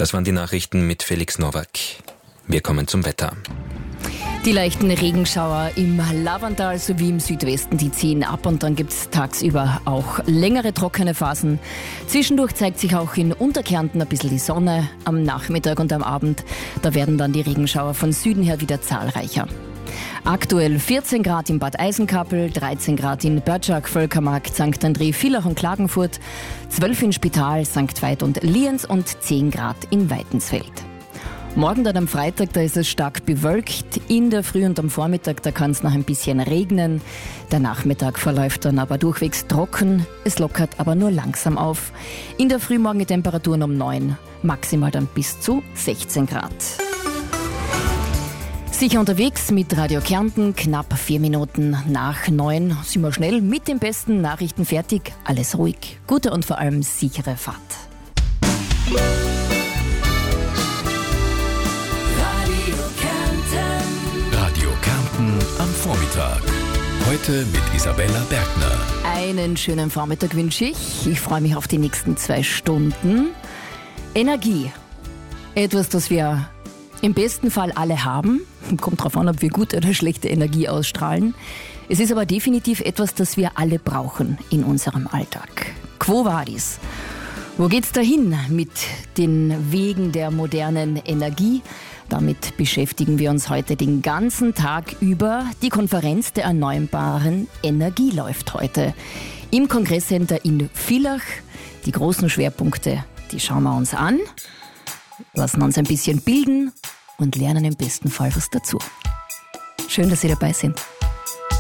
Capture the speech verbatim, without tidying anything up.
Das waren die Nachrichten mit Felix Nowak. Wir kommen zum Wetter. Die leichten Regenschauer im Lavantal sowie im Südwesten, die ziehen ab und dann gibt es tagsüber auch längere trockene Phasen. Zwischendurch zeigt sich auch in Unterkärnten ein bisschen die Sonne am Nachmittag und am Abend. Da werden dann die Regenschauer von Süden her wieder zahlreicher. Aktuell vierzehn Grad in Bad Eisenkappel, dreizehn Grad in Börtschak, Völkermarkt, Sankt André, Villach und Klagenfurt, zwölf in Spital, Sankt Veit und Lienz und zehn Grad in Weitensfeld. Morgen dann am Freitag, da ist es stark bewölkt. In der Früh und am Vormittag, da kann es noch ein bisschen regnen. Der Nachmittag verläuft dann aber durchwegs trocken. Es lockert aber nur langsam auf. In der Früh morgen die Temperaturen um neun, maximal dann bis zu sechzehn Grad. Sicher unterwegs mit Radio Kärnten, knapp vier Minuten nach neun. Sind wir schnell mit den besten Nachrichten fertig. Alles ruhig, gute und vor allem sichere Fahrt. Am Vormittag. Heute mit Isabella Bergner. Einen schönen Vormittag wünsche ich. Ich freue mich auf die nächsten zwei Stunden. Energie. Etwas, das wir im besten Fall alle haben. Kommt darauf an, ob wir gute oder schlechte Energie ausstrahlen. Es ist aber definitiv etwas, das wir alle brauchen in unserem Alltag. Quo vadis? Wo geht's dahin mit den Wegen der modernen Energie? Damit beschäftigen wir uns heute den ganzen Tag über. Die Konferenz der erneuerbaren Energie läuft heute im Kongresscenter in Villach. Die großen Schwerpunkte, die schauen wir uns an, lassen uns ein bisschen bilden und lernen im besten Fall was dazu. Schön, dass Sie dabei sind.